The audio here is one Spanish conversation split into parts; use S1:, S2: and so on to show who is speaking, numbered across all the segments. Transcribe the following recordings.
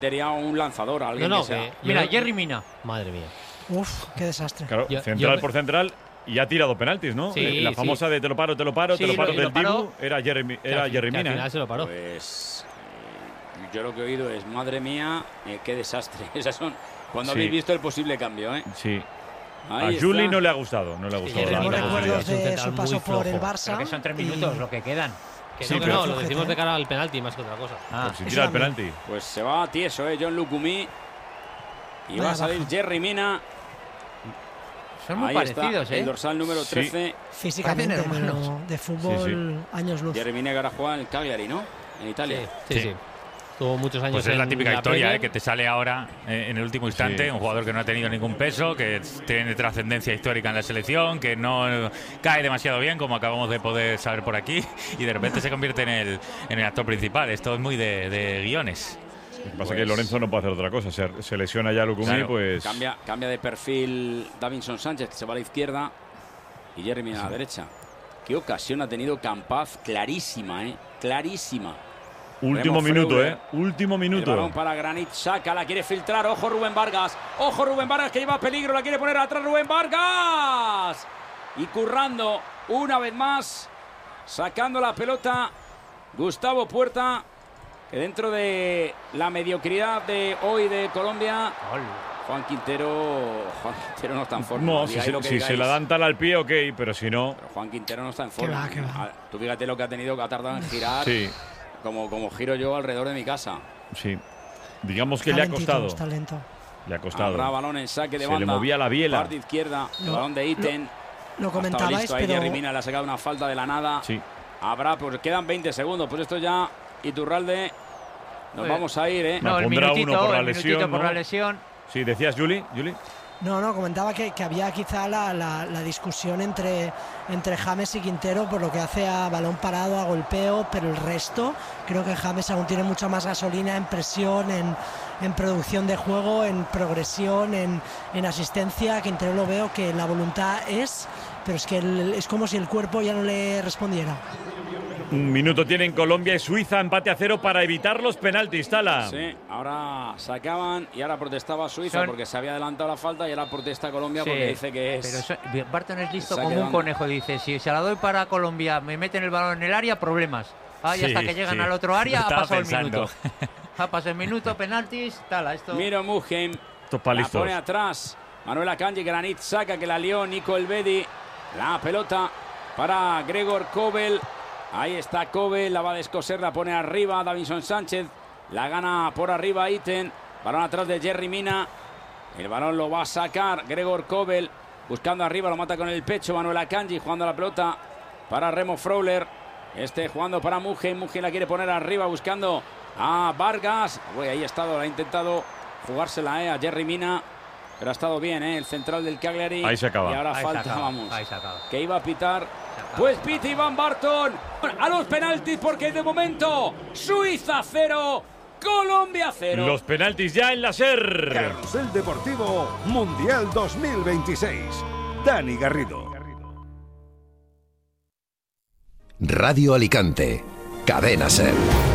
S1: Sería un lanzador, alguien
S2: No,
S1: que sea.
S3: Mira, Yerry Mina.
S2: Madre mía.
S4: Uf, qué desastre.
S5: Claro, central por central y ha tirado penaltis, ¿no?
S2: Sí,
S5: la famosa de te lo paro
S3: Sí,
S5: del
S3: paró.
S5: Dibu era Yerry
S2: Al
S5: Mina.
S2: final se lo paró.
S1: Pues yo lo que he oído es, madre mía, qué desastre. Esas son cuando
S5: Sí.
S1: habéis visto el posible cambio, ¿eh?
S5: Sí.
S1: Ahí
S5: A Juli
S1: está.
S5: no le ha gustado. No le ha gustado.
S4: Tenemos
S5: la
S4: recuerdos
S5: posibilidad.
S4: de
S2: Es un
S4: su
S2: central
S4: paso
S2: muy
S4: por el
S2: flojo.
S4: Barça.
S3: Pero que son 3 minutos lo que quedan.
S2: Que
S5: Sí,
S2: no,
S5: pero-
S2: lo decimos de cara al penalti más que otra cosa.
S5: Pues si
S4: Eso
S5: tira el
S4: también.
S5: penalti.
S1: Pues se va tieso, John Lucumí. Y va a salir
S4: baja.
S1: Yerry Mina.
S3: Son muy
S1: Ahí
S3: parecidos,
S1: está, el dorsal número 13.
S4: Físicamente,
S3: Parecen hermanos.
S4: pero de fútbol años luz.
S1: Yerry Mina que ahora juega en el Cagliari, ¿no? En Italia.
S2: Sí. Tuvo muchos años
S6: Pues es la
S2: en
S6: típica historia,
S2: Premier.
S6: que te sale ahora en el último instante,
S5: Sí.
S6: un jugador que no ha tenido ningún peso, que tiene trascendencia histórica en la selección, que no cae demasiado bien, como acabamos de poder saber por aquí, y de repente se convierte en el actor principal. Esto es muy de guiones.
S5: Lo que pasa es que Lorenzo no puede hacer otra cosa. Se lesiona ya Lucumí,
S6: Claro.
S5: pues.
S1: Cambia de perfil Davinson Sánchez, que se va a la izquierda, y Yerry Mina a la derecha. Qué ocasión ha tenido Campaz, clarísima, clarísima.
S5: Último
S1: Remo
S5: minuto,
S1: Freuler.
S5: Último
S1: El
S5: minuto.
S1: balón para Granit Xhaka, la quiere filtrar. Ojo Rubén Vargas. Ojo Rubén Vargas que lleva peligro, la quiere poner atrás Rubén Vargas. Y currando una vez más, sacando la pelota Gustavo Puerta, que dentro de la mediocridad de hoy de Colombia, Juan Quintero no está en forma.
S5: No, si
S1: Digáis lo que
S5: se
S1: digáis.
S5: la dan tal al pie, ok, pero si no.
S1: Pero Juan Quintero no está en forma.
S4: Que va.
S1: Tú fíjate lo que ha tenido, que ha tardado en girar.
S5: Sí,
S1: Como giro yo alrededor de mi casa.
S5: sí. Digamos que le ha costado.
S4: Está lento.
S5: Le ha costado.
S1: Habrá balón en saque de
S5: Se
S1: banda.
S5: le movía la biela.
S1: Parte izquierda,
S4: Lo-
S1: balón de Iten.
S4: Lo
S1: Estaba
S4: comentabais,
S1: listo ahí,
S4: pero
S1: Yerry Mina le ha sacado una falta de la nada.
S5: Sí.
S1: Habrá, pues quedan 20 segundos. Pues esto ya, Iturralde, nos
S3: Oye,
S1: vamos a ir, ¿eh?
S3: No, el
S5: Pondrá
S3: minutito,
S5: uno por la
S3: el minutito
S5: lesión,
S3: por
S5: ¿no?
S3: la lesión.
S5: Sí, decías, Juli.
S4: no, comentaba que había quizá la discusión entre James y Quintero por lo que hace a balón parado, a golpeo, pero el resto creo que James aún tiene mucha más gasolina en presión, en producción de juego, en progresión, en asistencia. Quintero lo veo que la voluntad pero es que es como si el cuerpo ya no le respondiera.
S5: Un minuto tienen Colombia y Suiza, empate a 0 para evitar los penaltis, Tala.
S1: Sí, ahora sacaban y ahora protestaba Suiza porque se había adelantado la falta y ahora protesta Colombia porque dice que es...
S3: Pero Barton es listo
S1: Saque
S3: como
S1: de
S3: un
S1: banda.
S3: conejo. Dice, si se la doy para Colombia, me meten el balón en el área, problemas. Y
S6: Sí,
S3: hasta que llegan
S6: sí.
S3: al otro área,
S6: Lo
S3: ha
S6: estaba
S3: pasado el
S6: pensando.
S3: minuto. Ha pasado el minuto, penaltis, esto.
S1: Miro Mugen,
S5: Estos
S1: la
S5: palistos.
S1: pone atrás. Manuel Akanji, Granit Xhaka que la lió, Nico Elvedi. La pelota para Gregor Kobel. Ahí está Kobel, la va a descoser, la pone arriba Davinson Sánchez. La gana por arriba Iten. Balón atrás de Yerry Mina. El balón lo va a sacar Gregor Kobel. Buscando arriba, lo mata con el pecho Manuel Akanji, jugando la pelota para Remo Freuler. Jugando para Mugen. Mugen la quiere poner arriba, buscando a Vargas. Uy, ahí ha estado, ha intentado jugársela a Yerry Mina. Pero ha estado bien, el central del Cagliari.
S5: Ahí se acaba.
S1: Y ahora
S3: Ahí
S1: falta,
S3: se acaba,
S1: vamos.
S3: ahí se acaba.
S1: Que iba a pitar.
S3: acaba.
S1: Pues pita Iván Barton a los penaltis porque de momento Suiza 0, Colombia 0.
S5: Los penaltis ya en la SER.
S7: Carrusel Deportivo Mundial 2026. Dani Garrido.
S8: Radio Alicante. Cadena SER.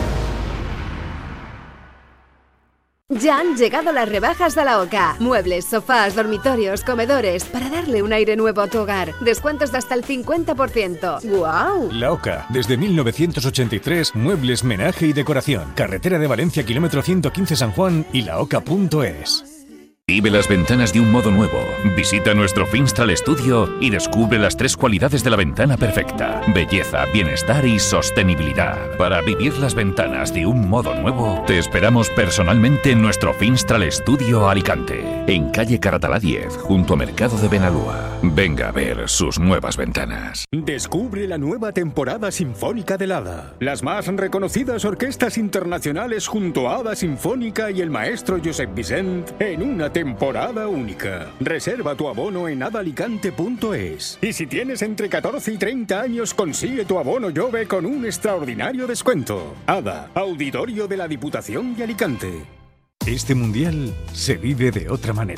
S9: Ya han llegado las rebajas de la OCA. Muebles, sofás, dormitorios, comedores, para darle un aire nuevo a tu hogar. Descuentos de hasta el 50%. ¡Guau!
S10: La OCA, desde 1983, muebles, menaje y decoración. Carretera de Valencia, kilómetro 115 San Juan y laoca.es.
S11: Vive las ventanas de un modo nuevo. Visita nuestro Finstral Studio y descubre las 3 cualidades de la ventana perfecta: belleza, bienestar y sostenibilidad. Para vivir las ventanas de un modo nuevo, te esperamos personalmente en nuestro Finstral Studio Alicante, en calle Caratalá 10, junto a Mercado de Benalúa. Venga a ver sus nuevas ventanas.
S12: Descubre la nueva temporada sinfónica del Hada. Las más reconocidas orquestas internacionales junto a Hada Sinfónica y el maestro Josep Vicent en una temporada única. Reserva tu abono en adalicante.es. Y si tienes entre 14 y 30 años, consigue tu abono Jove con un extraordinario descuento. Hada, Auditorio de la Diputación de Alicante.
S10: Este mundial se vive de otra manera.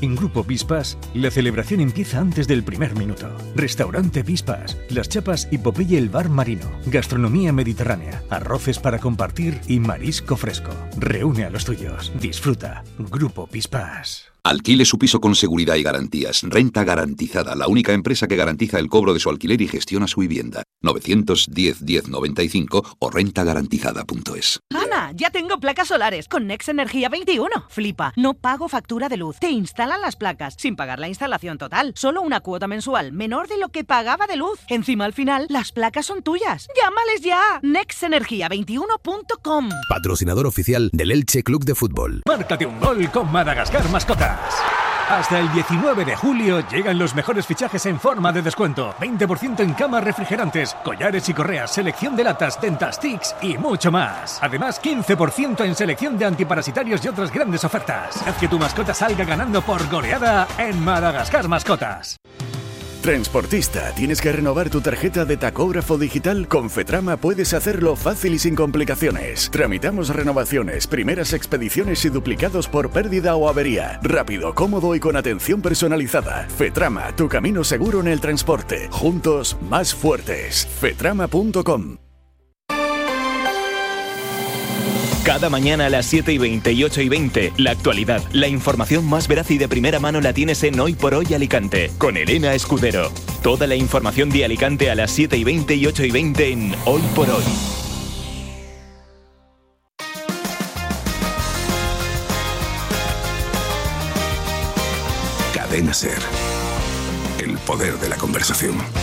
S10: En Grupo Pispas, la celebración empieza antes del primer minuto. Restaurante Pispas, Las Chapas y Popeye el Bar Marino. Gastronomía mediterránea, arroces para compartir y marisco fresco. Reúne a los tuyos. Disfruta. Grupo Pispas.
S13: Alquile su piso con seguridad y garantías. Renta Garantizada, la única empresa que garantiza el cobro de su alquiler y gestiona su vivienda. 910-1095 o rentagarantizada.es.
S14: Ana, ya tengo placas solares con Nex Energía 21. Flipa, no pago factura de luz. Te instalan las placas sin pagar la instalación total. Solo una cuota mensual menor de lo que pagaba de luz. Encima al final, las placas son tuyas. ¡Llámales ya! nexenergia21.com.
S8: Patrocinador oficial del Elche Club de Fútbol.
S10: Márcate un gol con Madagascar Mascotas. Hasta el 19 de julio llegan los mejores fichajes en forma de descuento. 20% en camas refrigerantes, collares y correas, selección de latas, Dentastics y mucho más. Además, 15% en selección de antiparasitarios y otras grandes ofertas. Haz que tu mascota salga ganando por goleada en Madagascar Mascotas.
S15: Transportista, ¿tienes que renovar tu tarjeta de tacógrafo digital? Con Fetrama puedes hacerlo fácil y sin complicaciones. Tramitamos renovaciones, primeras expediciones y duplicados por pérdida o avería. Rápido, cómodo y con atención personalizada. Fetrama, tu camino seguro en el transporte. Juntos, más fuertes. Fetrama.com.
S16: Cada mañana a las 7:20 y 8:20, la actualidad, la información más veraz y de primera mano la tienes en Hoy por Hoy Alicante, con Elena Escudero. Toda la información de Alicante a las 7:20 y 8:20 en Hoy por Hoy.
S8: Cadena SER. El poder de la conversación.